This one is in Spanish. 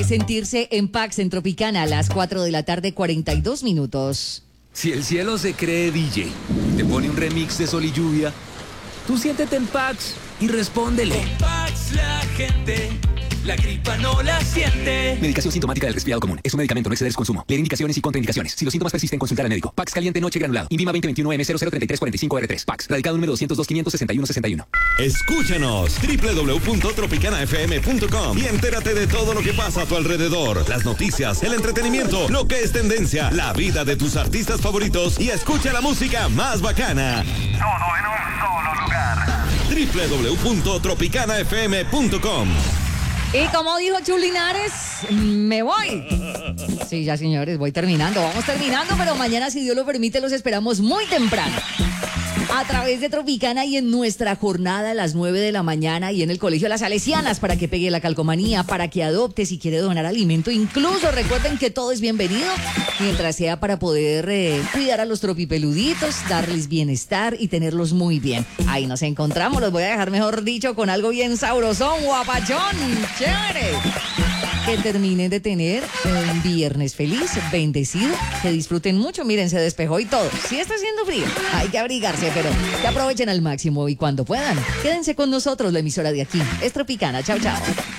Sentirse en Pax en Tropicana a las 4 de la tarde, 42 minutos. Si el cielo se cree DJ, te pone un remix de Sol y Lluvia, tú siéntete en Pax y respóndele. Con Pax la gente, la gripa no la siente. Medicación sintomática del resfriado común. Es un medicamento, no exceder su consumo. Leer indicaciones y contraindicaciones. Si los síntomas persisten, consultar al médico. Pax caliente noche granulado. INVIMA 2021M003345R3. Pax. Radicado número 202-561-61. Escúchanos www.tropicanafm.com y entérate de todo lo que pasa a tu alrededor. Las noticias, el entretenimiento, lo que es tendencia, la vida de tus artistas favoritos y escucha la música más bacana. Todo en un solo lugar. www.tropicanafm.com. Y como dijo Chulinares, me voy. Sí, ya señores, voy terminando. Vamos terminando, pero mañana, si Dios lo permite, los esperamos muy temprano. A través de Tropicana y en nuestra jornada a las 9 de la mañana y en el Colegio Las Salesianas para que pegue la calcomanía, para que adopte si quiere donar alimento. Incluso recuerden que todo es bienvenido mientras sea para poder cuidar a los tropipeluditos, darles bienestar y tenerlos muy bien. Ahí nos encontramos, los voy a dejar mejor dicho con algo bien sabrosón, guapachón, chévere. Que terminen de tener un viernes feliz, bendecido, que disfruten mucho. Miren, se despejó y todo. Sí está haciendo frío, hay que abrigarse, pero que aprovechen al máximo y cuando puedan, quédense con nosotros, la emisora de aquí. Es Tropicana, chao, chao.